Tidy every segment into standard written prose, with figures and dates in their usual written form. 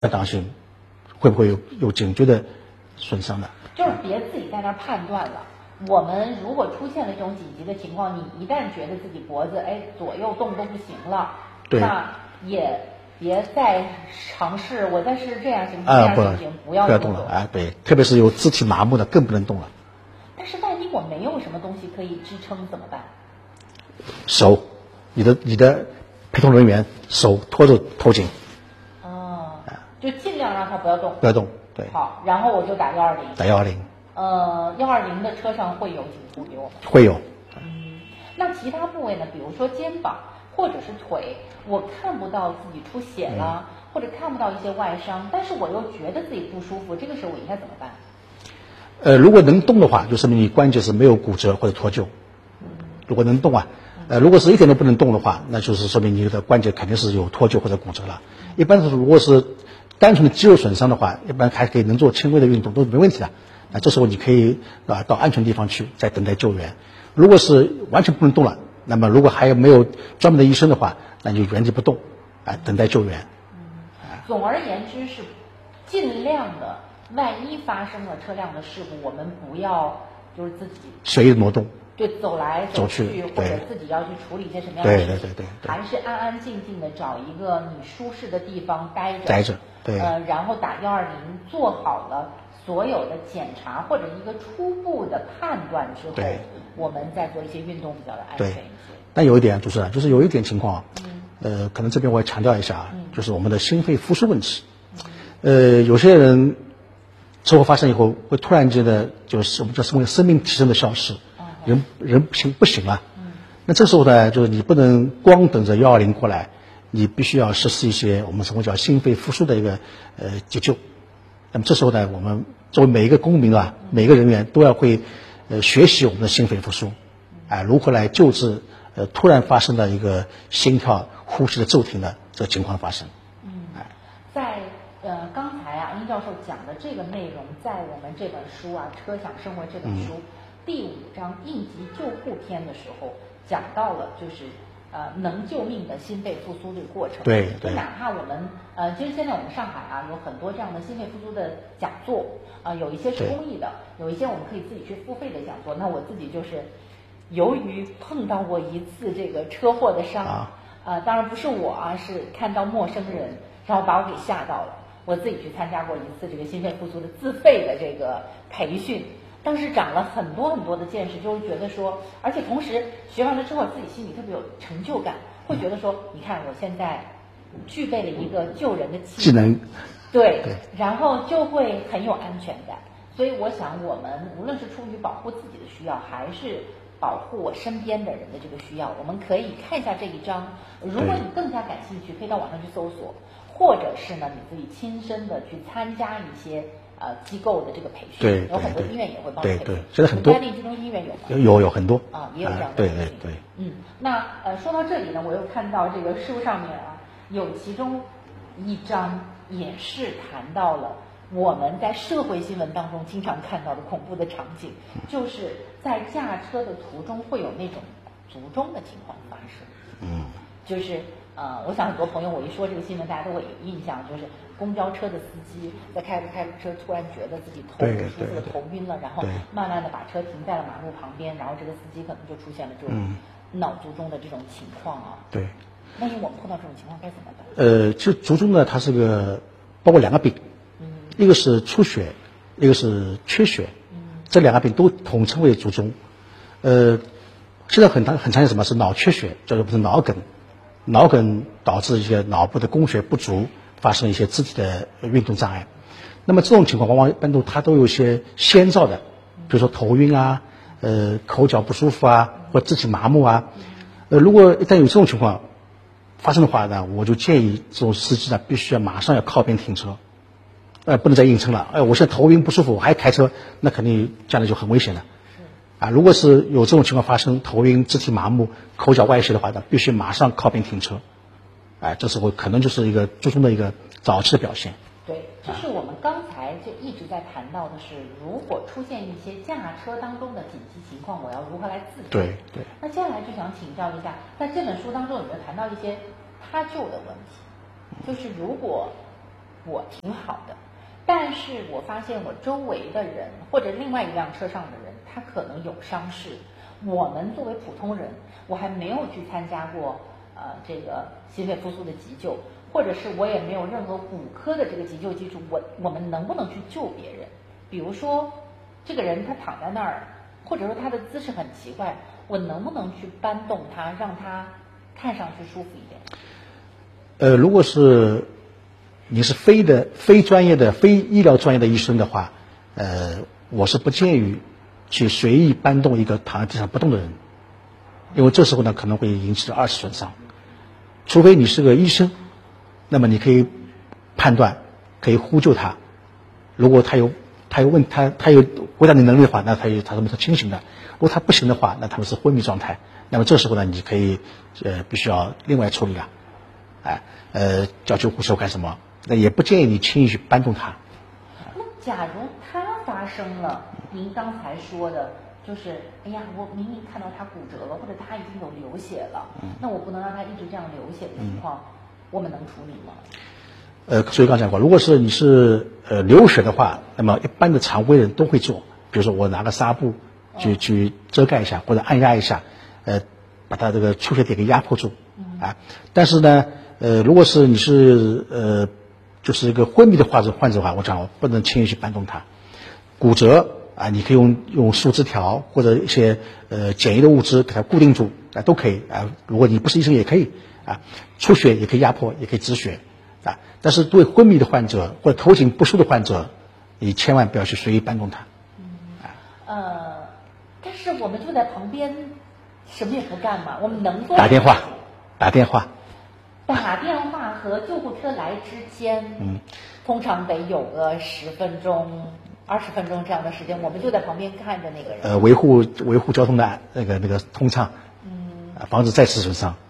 当心会不会有颈椎的损伤的。 就是别自己在那儿判断了。我们如果出现了这种紧急的情况，你一旦觉得自己脖子左右动都不行了，那也别再尝试，我再试这样行不行？这样行不行？不要动了对，特别是有肢体麻木的更不能动了。 但是万一我没有什么东西可以支撑怎么办？ 手，你的陪同人员手拖着头颈。 就尽量让他不要动。 不要动，对。 好，然后我就打120。 打120。 120的车上会有警图给我们？ 会有。 那其他部位呢？比如说肩膀或者是腿，我看不到自己出血了，或者看不到一些外伤，但是我又觉得自己不舒服，这个时候我应该怎么办？ 如果能动的话，就说明你关节是没有骨折或者脱臼。如果能动啊，如果是一点都不能动的话，那就是说明你的关节肯定是有脱臼或者骨折了。一般是如果是单纯的肌肉损伤的话，一般还可以能做轻微的运动都没问题的。那这时候你可以到安全地方去，再等待救援。如果是完全不能动了，那么如果还没有专门的医生的话，那就原地不动，等待救援。 总而言之是尽量的，万一发生了车辆的事故，我们不要就是自己随意挪动。 对，走来走去，或者自己要去处理一些什么样的事情， 对， 还是安安静静的找一个你舒适的地方待着， 对， 然后打120，做好了所有的检查或者一个初步的判断之后，我们再做一些运动比较的安全一些。 但有一点就是有一点情况，可能这边我也强调一下，就是我们的心肺复苏问题。有些人车祸发生以后会突然间的，就是我们叫称为生命体征的消失。人不行了，那这时候呢，就是你不能光等着120过来，你必须要实施一些我们称为叫心肺复苏的一个急救。那么这时候呢，我们作为每一个公民啊，每个人员都要会学习我们的心肺复苏，如何来救治突然发生的一个心跳、呼吸的骤停的这个情况发生。 在刚才殷教授讲的这个内容，在我们这本书《车享生活》这本书。第5章应急救护篇的时候讲到了，就是能救命的心肺复苏这个过程。 对， 哪怕我们其实现在我们上海有很多这样的心肺复苏的讲座有一些是公益的，有一些我们可以自己去付费的讲座。那我自己就是由于碰到过一次这个车祸的伤当然不是我是看到陌生人，然后把我给吓到了。我自己去参加过一次这个心肺复苏的自费的这个培训。当时长了很多很多的见识，就是觉得说，而且同时学完了之后，自己心里特别有成就感，会觉得说，你看我现在具备了一个救人的技能，对，然后就会很有安全感。所以我想，我们无论是出于保护自己的需要，还是保护我身边的人的这个需要，我们可以看一下这一章。如果你更加感兴趣，可以到网上去搜索，或者是呢，你自己亲身的去参加一些。机构的这个培训，有很多医院也会帮你培训。 现在很多。 嘉定集中医院有吗？ 有很多也有这样的培训。对。那说到这里呢，我又看到这个书上面有其中一章也是谈到了我们在社会新闻当中经常看到的恐怖的场景，就是在驾车的途中会有那种卒中的情况发生。就是我想很多朋友，我一说这个新闻，大家都会有印象，就是公交车的司机在开着车，突然觉得自己头不舒服了，头晕了，然后慢慢的把车停在了马路旁边，然后这个司机可能就出现了这种脑卒中的这种情况对。 万一我们碰到这种情况该怎么办？ 其实卒中呢，它是个包括2个病，一个是出血，一个是缺血，这2个病都统称为卒中。现在很常见什么是脑缺血，叫做不是脑梗。脑梗导致一些脑部的供血不足，发生一些肢体的运动障碍。那么这种情况往往一般它都有一些先兆的，比如说头晕口脚不舒服或肢体麻木如果一旦有这种情况发生的话呢，我就建议这种司机呢必须要马上要靠边停车，不能再硬撑了。我现在头晕不舒服，我还开车，那肯定将来就很危险了。如果是有这种情况发生，头晕、肢体麻木、口角外泄的话呢，必须马上靠边停车。这时候可能就是一个卒中的一个早期的表现。 对，这是我们刚才就一直在谈到的是，如果出现一些驾车当中的紧急情况，我要如何来自救？ 对。 那接下来就想请教一下，在这本书当中有没有谈到一些他救的问题？就是如果我挺好的。但是我发现我周围的人或者另外一辆车上的人，他可能有伤势。我们作为普通人，我还没有去参加过这个心肺复苏的急救，或者是我也没有任何骨科的这个急救基础，我们能不能去救别人？比如说这个人他躺在那儿，或者说他的姿势很奇怪，我能不能去搬动他，让他看上去舒服一点？ 如果是你是非专业的、非医疗专业的医生的话，我是不建议去随意搬动一个躺在地上不动的人，因为这时候呢可能会引起二次损伤。除非你是个医生，那么你可以判断，可以呼救他。如果他有回答你能力的话，那他是清醒的；如果他不行的话，那他们是昏迷状态。那么这时候呢，你可以必须要另外处理了，叫救护车干什么？那也不建议你轻易去搬动他。 那假如他发生了您刚才说的，就是哎呀，我明明看到他骨折了，或者他已经有流血了，那我不能让他一直这样流血的情况，我们能处理吗？ 所以刚才讲过，如果是你是流血的话，那么一般的常规人都会做，比如说我拿个纱布去遮盖一下，或者按压一下，把他这个出血点给压迫住但是呢，如果是你是就是一个昏迷的患者的话，我讲我不能轻易去搬动他。骨折你可以用树枝条或者一些简易的物质给它固定住都可以如果你不是医生也可以出血也可以压迫，也可以止血但是对昏迷的患者或者头颈不舒的患者，你千万不要去随意搬动他。 但是我们就在旁边，什么也不干嘛，我们能做打电话和救护车来之间，通常得有个10分钟、20分钟这样的时间，我们就在旁边看着那个人。 维护交通的那个通畅，防止再次损伤。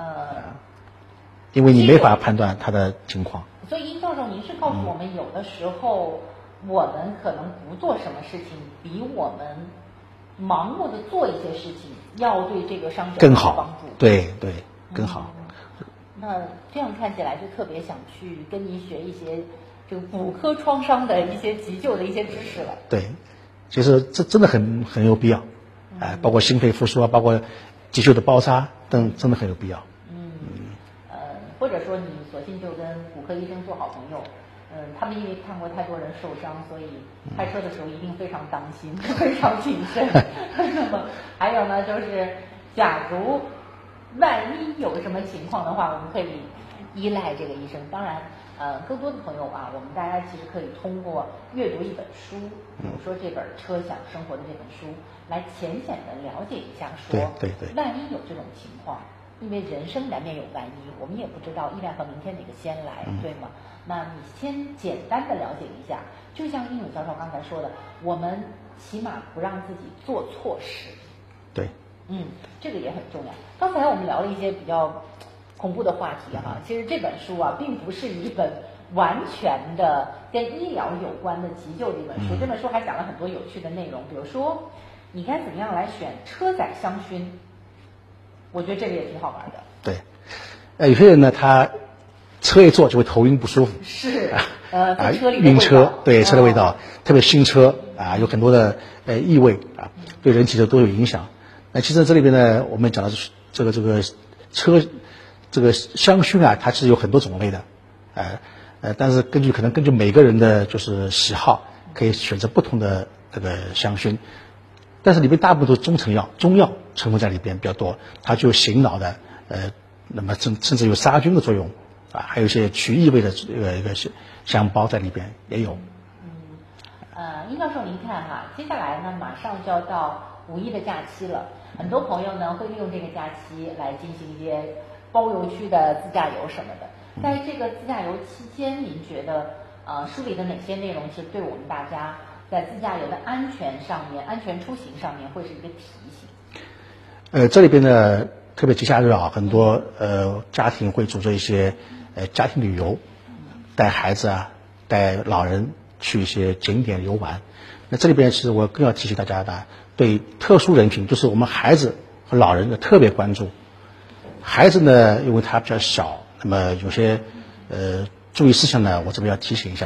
因为你没法判断他的情况。 所以殷教授，您是告诉我们，有的时候我们可能不做什么事情，比我们盲目的做一些事情，要对这个伤者更好帮助。 对，更好。 那这样看起来就特别想去跟您学一些这个骨科创伤的一些急救的一些知识了。 对，其实这真的很有必要，包括心肺复苏包括急救的包扎等，真的很有必要。 或者说你索性就跟骨科医生做好朋友，他们因为看过太多人受伤，所以开车的时候一定非常当心，非常谨慎。那么还有呢，就是假如万一有什么情况的话，我们可以依赖这个医生。当然，更多的朋友我们大家其实可以通过阅读一本书，比如说这本《车享生活》的这本书，来浅显的了解一下说， 对， 万一有这种情况。因为人生难免有万一，我们也不知道意外和明天哪个先来，对吗？那你先简单的了解一下，就像殷勇教授刚才说的，我们起码不让自己做错事。 对， 这个也很重要。刚才我们聊了一些比较恐怖的话题其实这本书并不是一本完全的跟医疗有关的急救的一本书，这本书还讲了很多有趣的内容，比如说你该怎么样来选车载香薰。我觉得这个也挺好玩的。 对，有些人呢，他车一坐就会头晕不舒服。 是，车里的晕车，对车的味道，特别新车有很多的异味对人体的都有影响。那其实这里边呢，我们讲的是这个车这个香薰它是有很多种类的，但是根据每个人的就是喜好，可以选择不同的这个香薰。但是里面大部分都是中药成分在里边比较多，它就醒脑的，那么甚至有杀菌的作用还有一些去异味的一个香包在里边也有。 殷教授，您看接下来呢，马上就要到5一的假期了，很多朋友呢会利用这个假期来进行一些包邮区的自驾游什么的。在这个自驾游期间，您觉得书里的哪些内容是对我们大家在自驾游的安全上面、安全出行上面会是一个提醒？ 这里边呢，特别节假日很多家庭会组织一些家庭旅游，带孩子带老人去一些景点游玩。那这里边其实我更要提醒大家的，对特殊人群，就是我们孩子和老人的特别关注。孩子呢，因为他比较小，那么有些注意事项呢，我这边要提醒一下。